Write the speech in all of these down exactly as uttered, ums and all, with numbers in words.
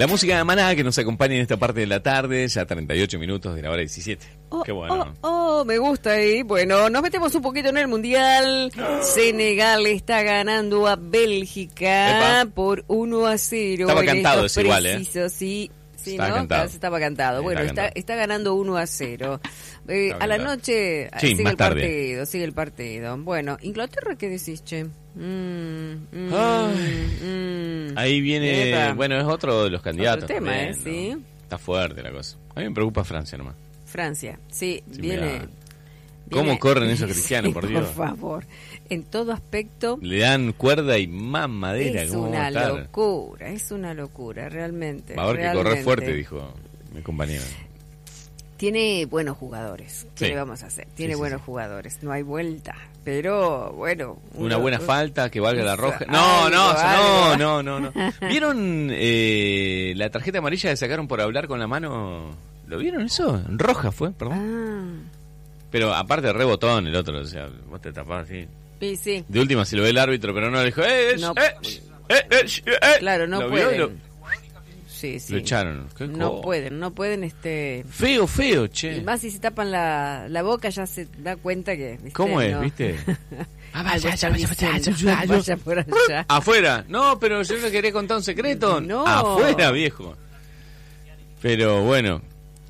La música de Maná que nos acompaña en esta parte de la tarde, ya treinta y ocho minutos de la hora diecisiete. Oh, Qué bueno. Oh, oh, me gusta ahí. Bueno, nos metemos un poquito en el Mundial. Senegal está ganando a Bélgica Epa. por uno a cero. Estaba cantado, es igual, ¿eh? Sí, sí, estaba ¿no? Cantado. Estaba cantado. Sí, bueno, está, está, cantado. está ganando uno a cero. Eh, a la noche sí, sigue más el tarde. partido, sigue el partido. Bueno, Inglaterra, ¿qué decís, che? Mm, mm, mm. Ahí viene, Epa. bueno, es otro de los candidatos. Otro tema, también, ¿eh? Sí. ¿no? Está fuerte la cosa. A mí me preocupa Francia nomás. Francia, sí, sí viene, viene... viene... ¿Cómo corren esos cristianos, sí, por Dios? Por favor, en todo aspecto... Le dan cuerda y más madera. Es ¿cómo una va a estar? locura, es una locura, realmente. Va a haber realmente. que correr fuerte, dijo mi compañero. Tiene buenos jugadores, ¿qué sí. le vamos a hacer? Tiene sí, sí, buenos sí. jugadores, no hay vuelta, pero bueno... Uno, una buena falta, que valga la roja. Algo, No, no, algo. no, no, no, no. ¿Vieron eh, la tarjeta amarilla que sacaron por hablar con la mano? ¿Lo vieron eso? Roja fue, perdón. Ah. Pero aparte rebotón el otro, o sea, vos te tapás así. Sí, sí. De última si lo ve el árbitro, pero no le dijo, eh, no, eh, eh, eh, eh. Claro, no ¿Lo pueden. vio? Lo, sí, sí. lo echaron. ¿Qué no co... pueden, no pueden, este... Feo, feo, che. Y más si se tapan la, la boca ya se da cuenta que... ¿viste? ¿Cómo es, no. viste? Ah, vaya, vaya, vaya, vaya por allá. Afuera. No, pero yo le quería contar un secreto. No. Afuera, viejo. Pero bueno,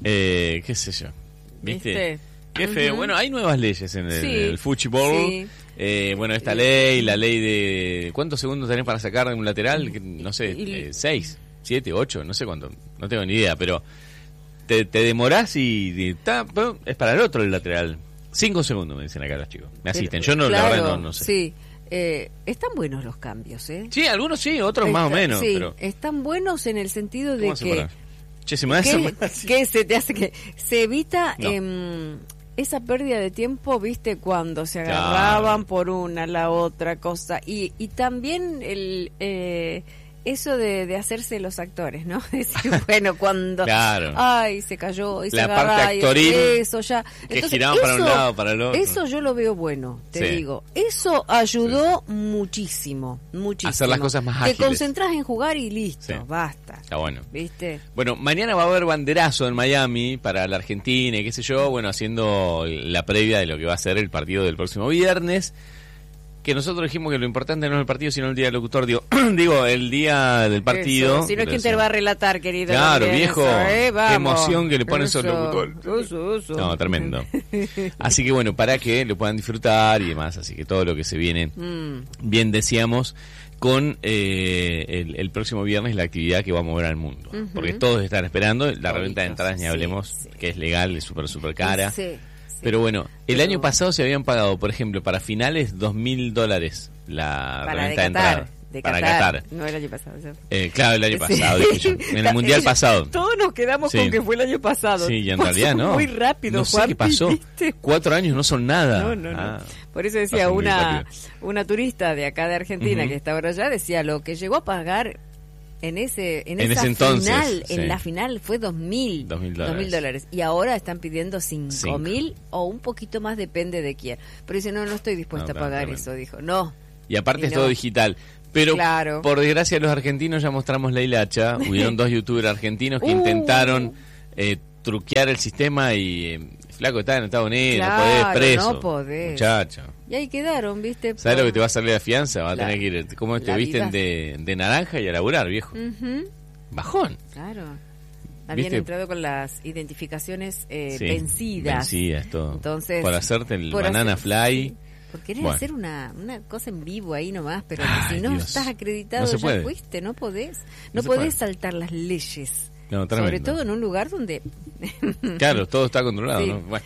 eh, qué sé yo. ¿Viste? ¿Viste? Qué feo. Uh-huh. Bueno, hay nuevas leyes en el, sí. el fútbol. Sí. Eh, bueno, esta ley, la ley de... ¿Cuántos segundos tenés para sacar de un lateral? No sé, eh, seis, siete, ocho, no sé cuánto. No tengo ni idea, pero te, te demorás y, y ta, es para el otro el lateral. Cinco segundos, me dicen acá los chicos. Me asisten. Yo no, claro, la verdad no, no sé. Sí. Eh, están buenos los cambios, ¿eh? Sí, algunos sí, otros Está, más o menos. Sí, pero... están buenos en el sentido de que... Che, se me hace que, que se te hace que... Se evita... No. Eh, esa pérdida de tiempo, viste, cuando se agarraban claro. por una, la otra cosa. Y, y también el... Eh, eso de, de hacerse los actores, ¿no? Decir, bueno, cuando... Claro. Ay, se cayó, y la se agarra, parte actoril, eso ya... que Entonces, giraban eso, para un lado, para el otro. Eso yo lo veo bueno, te sí. digo. Eso ayudó sí. muchísimo, muchísimo. Hacer las cosas más ágiles. Te concentrás en jugar y listo, sí. basta. Está bueno. ¿Viste? Bueno, mañana va a haber banderazo en Miami para la Argentina y qué sé yo, bueno, haciendo la previa de lo que va a ser el partido del próximo viernes. Que nosotros dijimos que lo importante no es el partido, sino el día del locutor. Digo, digo el día del partido. Eso, si no, ¿quién te va a relatar, querido? Claro, viejo. Eso, ¿eh? Qué emoción que le ponen esos locutores. Eso, eso. No, tremendo. Así que bueno, para que lo puedan disfrutar y demás. Así que todo lo que se viene, mm. bien decíamos, con eh, el, el próximo viernes la actividad que va a mover al mundo. Uh-huh. Porque todos están esperando. La Toditos, reventa de entradas, ni hablemos, sí, sí. que es legal, es súper, súper cara. Sí. Pero bueno, el Pero... año pasado se habían pagado, por ejemplo, para finales dos mil dólares la para reventa de, de entrada. De para Qatar. Qatar. No el año pasado. ¿Sí? Eh, claro, el año pasado. Sí. En el mundial pasado. Todos nos quedamos sí. con que fue el año pasado. Sí, y en pasó realidad no. Muy rápido, no sé Juan. qué pasó. ¿Viste? Cuatro años no son nada. No, no, no. Ah, por eso decía una una turista de acá de Argentina uh-huh. que está ahora allá, decía lo que llegó a pagar en ese en, en esa ese entonces, final sí. en la final fue dos mil dos mil dólares y ahora están pidiendo cinco mil o un poquito más, depende de quién, pero dice no no estoy dispuesta no, a pagar eso, dijo no y aparte y es no. todo digital. Pero claro. por desgracia los argentinos ya mostramos la hilacha. Hubieron dos youtubers argentinos que uh. intentaron eh, truquear el sistema y eh, flaco está en Estados Unidos, claro, no podés, preso. No podés. Muchacho. Y ahí quedaron, ¿viste? ¿Sabes lo que te va a salir de fianza? Va a la, tener que ir, ¿cómo te visten de, de naranja y a laburar, viejo? Uh-huh. Bajón. Claro. Habían ¿Viste? entrado con las identificaciones eh, sí, vencidas. Vencidas, todo. Entonces, por hacerte el banana hacer, fly. Sí. Por querer bueno. hacer una, una cosa en vivo ahí nomás, pero Ay, si no Dios. estás acreditado no ya puede. fuiste, no podés. No, no podés puede. saltar las leyes. No, sobre todo en un lugar donde... claro, todo está controlado, sí. ¿no? Bueno.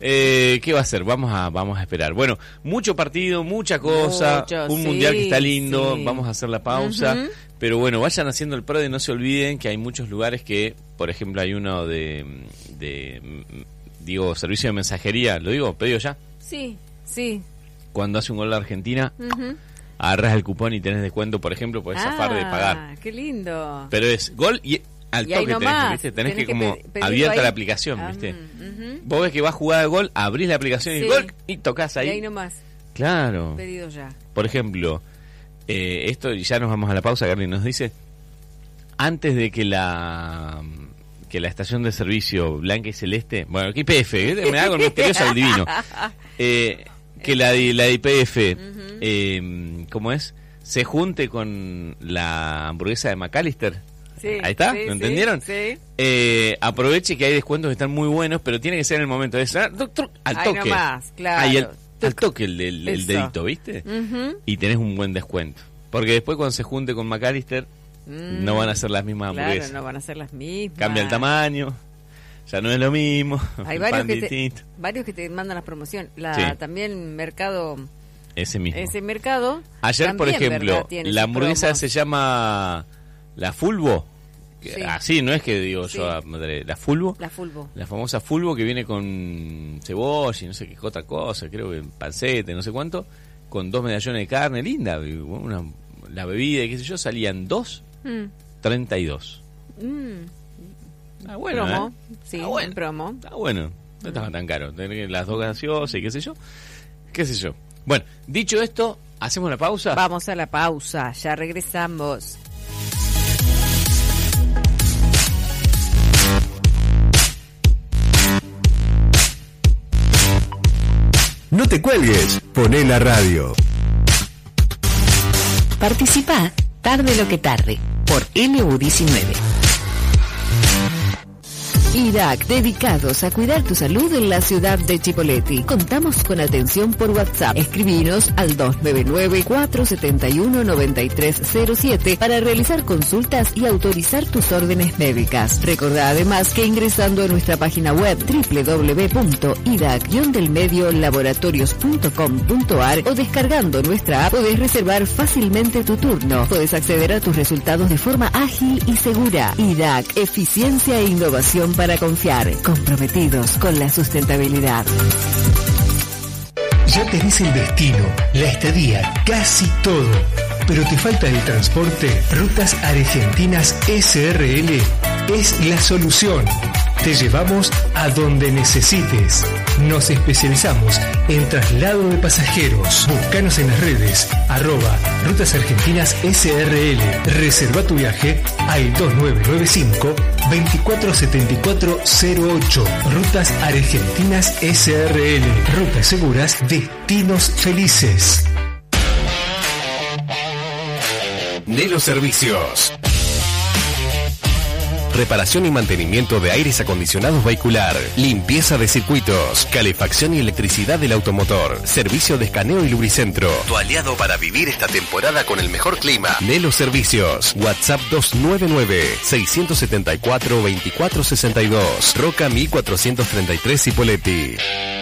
Eh, ¿Qué va a ser? Vamos a vamos a esperar. Bueno, mucho partido, mucha cosa, mucho, un sí, mundial que está lindo, sí. vamos a hacer la pausa, uh-huh. pero bueno, vayan haciendo el pro y no se olviden que hay muchos lugares que, por ejemplo, hay uno de, de digo, servicio de mensajería, ¿lo digo? ¿Pedido ya? Sí, sí. Cuando hace un gol la Argentina, uh-huh. agarras el cupón y tenés descuento, por ejemplo, podés ah, zafar de pagar. Qué lindo. Pero es gol y... Al y toque tenés, nomás, ¿viste? Tenés, tenés que, que como pe- abierta ahí. la aplicación, ¿viste? Um, uh-huh. Vos ves que vas a jugar de gol, abrís la aplicación sí. y gol y tocas ahí. Y ahí nomás. Claro. Pedido ya. Por ejemplo, eh, esto, y ya nos vamos a la pausa, Carly nos dice, antes de que la que la estación de servicio blanca y celeste, bueno, que I P F, ¿eh? Me hago misterioso al divino, eh, que la de, la de I P F, uh-huh. eh, ¿cómo es? Se junte con la hamburguesa de McAllister. Sí, ahí está, sí, ¿lo entendieron? Sí. Eh, aproveche que hay descuentos que están muy buenos, pero tiene que ser en el momento de eso. Al toque. Ahí nomás, claro. Ahí el, al toque el, el, el dedito, ¿viste? Uh-huh. Y tenés un buen descuento. Porque después cuando se junte con McAllister, mm, no van a ser las mismas hamburguesas. Claro, no van a ser las mismas. Cambia el tamaño, ya no es lo mismo. Hay varios que, te, varios que te mandan la promoción. La, sí. También Mercado... Ese mismo. Ese mercado. Ayer, por ejemplo, la hamburguesa se llama la Fulbo. Sí. Así, no es que digo sí. yo, la Fulbo. La Fulbo. La famosa Fulbo que viene con cebolla y no sé qué otra cosa, creo que pancete, no sé cuánto, con dos medallones de carne, linda. Una, la bebida y qué sé yo, salían dos, mm. treinta y dos. Mm. Ah, bueno. Promo. ¿Eh? Sí, ah, bueno. En promo. Ah, bueno. No estaba mm. tan caro. Tener las dos gaseosas y qué sé yo. Qué sé yo. Bueno, dicho esto, ¿hacemos la pausa? Vamos a la pausa, ya regresamos. No te cuelgues, poné la radio. Participa, tarde lo que tarde, por L U diecinueve. I D A C, dedicados a cuidar tu salud en la ciudad de Chipoleti. Contamos con atención por WhatsApp. Escribinos al dos nueve nueve, cuatro siete uno, nueve tres cero siete para realizar consultas y autorizar tus órdenes médicas. Recordá además que ingresando a nuestra página web doble u doble u doble u punto i d a c guion del medio laboratorios punto com punto a r o descargando nuestra app podés reservar fácilmente tu turno. Podés acceder a tus resultados de forma ágil y segura. I D A C, eficiencia e innovación para confiar, comprometidos con la sustentabilidad. Ya tenés el destino, la estadía, casi todo, pero te falta el transporte. Rutas Argentinas S R L es la solución. Te llevamos a donde necesites. Nos especializamos en traslado de pasajeros. Búscanos en las redes, arroba Rutas Argentinas S R L. Reserva tu viaje al dos nueve nueve cinco, veinticuatro setenta y cuatro cero ocho. Rutas Argentinas S R L. Rutas seguras, destinos felices. Nelo Servicios. Reparación y mantenimiento de aires acondicionados vehicular, limpieza de circuitos, calefacción y electricidad del automotor, servicio de escaneo y lubricentro. Tu aliado para vivir esta temporada con el mejor clima. Nelo Servicios. WhatsApp dos nueve nueve, seis siete cuatro, dos cuatro seis dos. Roca mil cuatrocientos treinta y tres Cipolletti.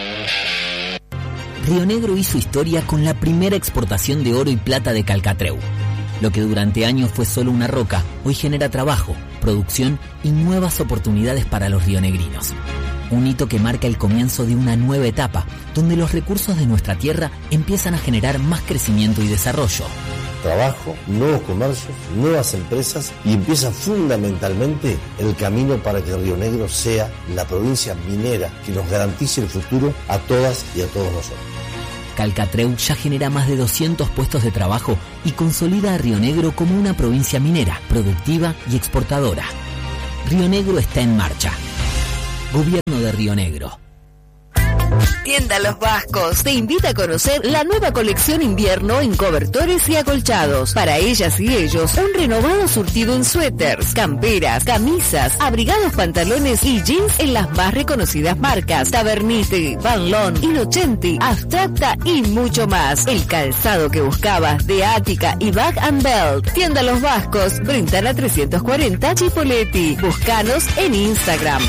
Río Negro hizo historia con la primera exportación de oro y plata de Calcatreu. Lo que durante años fue solo una roca, hoy genera trabajo, producción y nuevas oportunidades para los rionegrinos. Un hito que marca el comienzo de una nueva etapa, donde los recursos de nuestra tierra empiezan a generar más crecimiento y desarrollo. Trabajo, nuevos comercios, nuevas empresas y empieza fundamentalmente el camino para que Río Negro sea la provincia minera que nos garantice el futuro a todas y a todos nosotros. Calcatreu ya genera más de doscientos puestos de trabajo y consolida a Río Negro como una provincia minera, productiva y exportadora. Río Negro está en marcha. Gobierno de Río Negro. Tienda Los Vascos te invita a conocer la nueva colección invierno en cobertores y acolchados. Para ellas y ellos, un renovado surtido en suéteres, camperas, camisas, abrigados, pantalones y jeans en las más reconocidas marcas: Tabernite, Van Loon, Innocenti, Abstracta y mucho más. El calzado que buscabas de Ática y Bag and Belt. Tienda Los Vascos, Brentana trescientos cuarenta, Chipolletti. Búscanos en Instagram.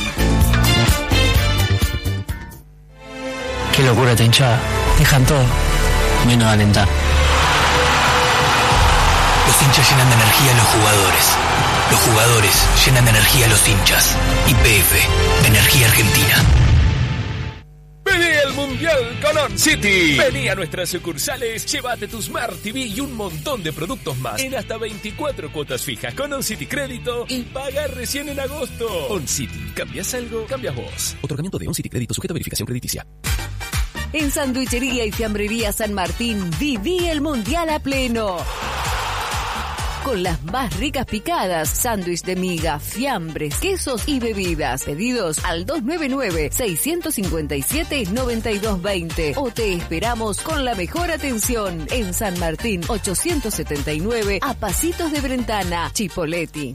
Qué locura esta hinchada. Dejan todo, menos alentar. Los hinchas llenan de energía a los jugadores. Los jugadores llenan de energía a los hinchas. Y P F, Energía Argentina. Vení al Mundial con On City. Vení a nuestras sucursales, llévate tu Smart T V y un montón de productos más en hasta veinticuatro cuotas fijas con On City Crédito y paga recién en agosto. On City, ¿cambias algo? Cambias vos. Otorgamiento de On City Crédito sujeto a verificación crediticia. En Sanduichería y Fiambrería San Martín, viví el Mundial a pleno. con las más ricas picadas, sándwich de miga, fiambres, quesos y bebidas. Pedidos al dos nueve nueve, seis cinco siete, nueve dos dos cero o te esperamos con la mejor atención en San Martín ochocientos setenta y nueve a pasitos de Brentana, Chipoleti.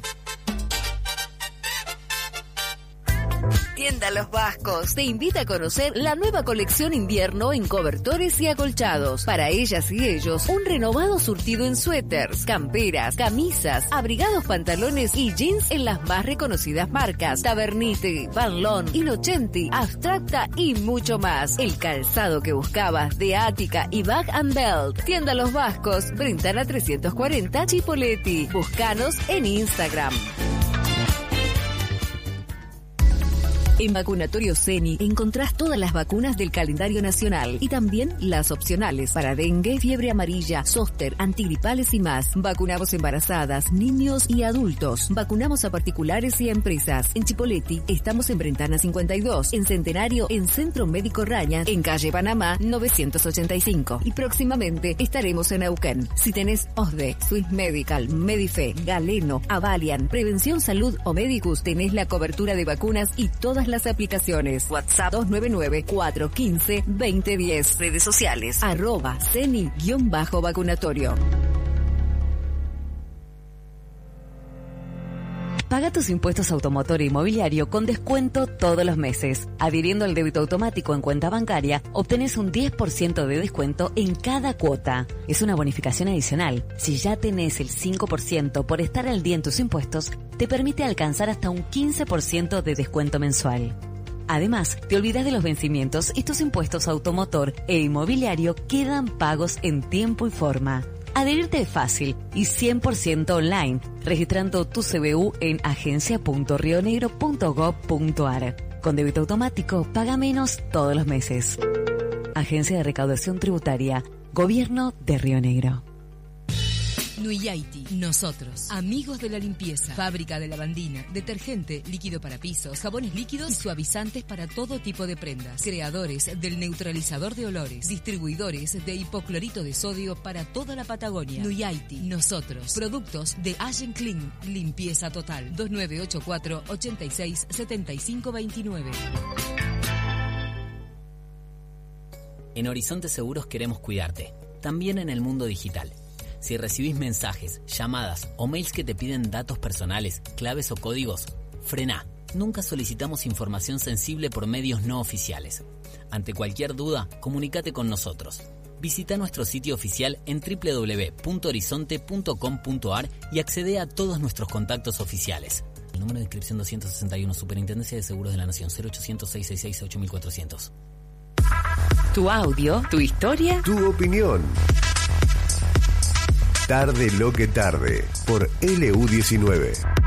Tienda Los Vascos te invita a conocer la nueva colección invierno en cobertores y acolchados. Para ellas y ellos, un renovado surtido en suéteres, camperas, camisas, abrigados, pantalones y jeans en las más reconocidas marcas: Tabernite, Van Loon, Innocenti, Abstracta y mucho más. El calzado que buscabas de Ática y Bag and Belt. Tienda Los Vascos, Brentana trescientos cuarenta, Chipoleti. Búscanos en Instagram. En Vacunatorio Ceni encontrás todas las vacunas del calendario nacional y también las opcionales para dengue, fiebre amarilla, zóster, antigripales y más. Vacunamos embarazadas, niños y adultos. Vacunamos a particulares y a empresas. En Chipoleti estamos en Brentana cincuenta y dos, en Centenario en Centro Médico Raña, en calle Panamá novecientos ochenta y cinco. Y próximamente estaremos en Neuquén. Si tenés O S D E, Swiss Medical, Medife, Galeno, Avalian, Prevención Salud o Medicus, tenés la cobertura de vacunas y todas las aplicaciones. WhatsApp dos nueve nueve, cuatro uno cinco, dos cero uno cero. Redes sociales arroba ceni-vacunatorio. Paga tus impuestos automotor e inmobiliario con descuento todos los meses. Adhiriendo al débito automático en cuenta bancaria, obtenés un diez por ciento de descuento en cada cuota. Es una bonificación adicional. Si ya tenés el cinco por ciento por estar al día en tus impuestos, te permite alcanzar hasta un quince por ciento de descuento mensual. Además, te olvidas de los vencimientos y tus impuestos automotor e inmobiliario quedan pagos en tiempo y forma. Adherirte es fácil y cien por ciento online, registrando tu C B U en agencia punto rionegro punto gob punto ar. Con débito automático, paga menos todos los meses. Agencia de Recaudación Tributaria, Gobierno de Río Negro. Nuyaiti, nosotros, amigos de la limpieza, fábrica de lavandina, detergente, líquido para pisos, jabones líquidos y suavizantes para todo tipo de prendas, creadores del neutralizador de olores, distribuidores de hipoclorito de sodio para toda la Patagonia. Nuyaiti, nosotros, productos de Allen Clean, limpieza total, dos nueve ocho cuatro, ocho seis, siete cinco dos nueve. En Horizonte Seguros queremos cuidarte, también en el mundo digital. Si recibís mensajes, llamadas o mails que te piden datos personales, claves o códigos, frená. Nunca solicitamos información sensible por medios no oficiales. Ante cualquier duda, comunícate con nosotros. Visita nuestro sitio oficial en doble u doble u doble u punto horizonte punto com punto ar y accede a todos nuestros contactos oficiales. El número de inscripción doscientos sesenta y uno, Superintendencia de Seguros de la Nación, cero ochocientos, seiscientos sesenta y seis, ocho mil cuatrocientos. Tu audio, tu historia, tu opinión. Tarde lo que tarde, por L U diecinueve.